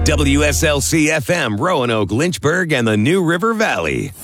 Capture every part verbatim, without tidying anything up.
W S L C F M, Roanoke, Lynchburg, and the New River Valley.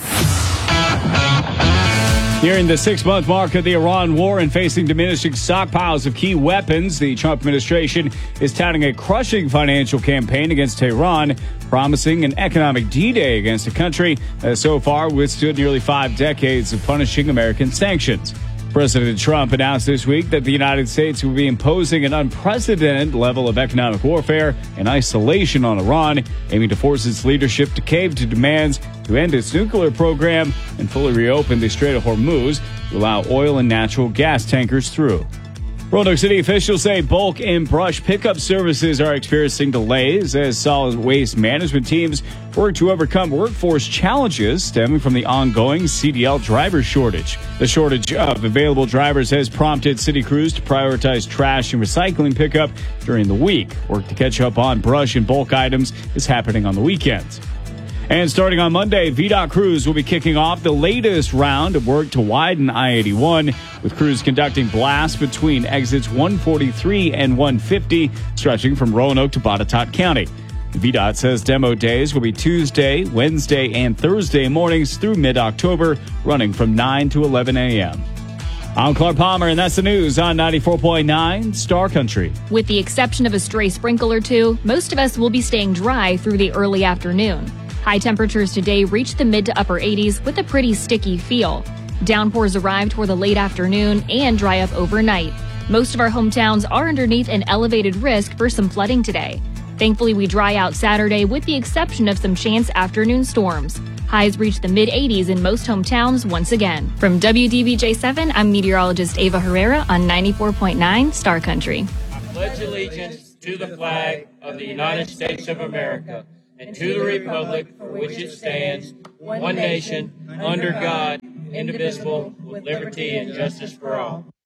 Nearing the six-month mark of the Iran war and facing diminishing stockpiles of key weapons, the Trump administration is touting a crushing financial campaign against Tehran, promising an economic D-Day against a country that so far withstood nearly five decades of punishing American sanctions. President Trump announced this week that the United States will be imposing an unprecedented level of economic warfare and isolation on Iran, aiming to force its leadership to cave to demands to end its nuclear program and fully reopen the Strait of Hormuz to allow oil and natural gas tankers through. Roanoke City officials say bulk and brush pickup services are experiencing delays as solid waste management teams work to overcome workforce challenges stemming from the ongoing C D L driver shortage. The shortage of available drivers has prompted city crews to prioritize trash and recycling pickup during the week. Work to catch up on brush and bulk items is happening on the weekends. And starting on Monday, V DOT crews will be kicking off the latest round of work to widen I eighty-one, with crews conducting blasts between exits one forty-three and one fifty, stretching from Roanoke to Botetourt County. V DOT says demo days will be Tuesday, Wednesday, and Thursday mornings through mid-October, running from nine to eleven a.m. I'm Clark Palmer, and that's the news on ninety-four point nine Star Country. With the exception of a stray sprinkle or two, most of us will be staying dry through the early afternoon. High temperatures today reached the mid to upper eighties with a pretty sticky feel. Downpours arrive toward the late afternoon and dry up overnight. Most of our hometowns are underneath an elevated risk for some flooding today. Thankfully, we dry out Saturday with the exception of some chance afternoon storms. Highs reach the mid eighties in most hometowns once again. From W D B J seven, I'm meteorologist Ava Herrera on ninety-four point nine Star Country. I pledge allegiance to the flag of the United States of America and to the republic for which it stands, one nation, under God, indivisible, with liberty and justice for all.